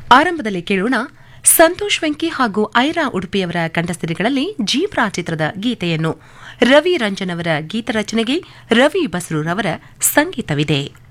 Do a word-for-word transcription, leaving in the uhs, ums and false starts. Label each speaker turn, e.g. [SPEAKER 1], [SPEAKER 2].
[SPEAKER 1] ಆರಂಭದಲ್ಲಿ ಕೇಳೋಣ ಸಂತೋಷ್ ವೆಂಕಿ ಹಾಗೂ ಐರಾ ಉಡುಪಿಯವರ ಕಂಠಸಿರಿಗಳಲ್ಲಿ ಜೀಬ್ರಾ ಚಿತ್ರದ ಗೀತೆಯನ್ನು. ರವಿ ರಂಜನ್ ಅವರ ಗೀತರಚನೆಗೆ ರವಿ ಬಸ್ರೂರ್ ಅವರ ಸಂಗೀತವಿದೆ.